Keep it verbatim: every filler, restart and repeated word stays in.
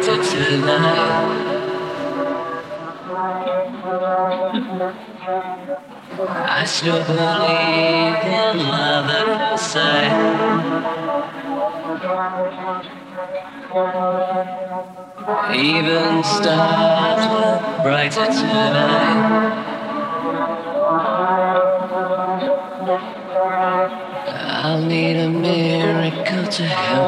brighter tonight. I still believe in love at first sight. Even stars look brighter tonight. I'll need a miracle to help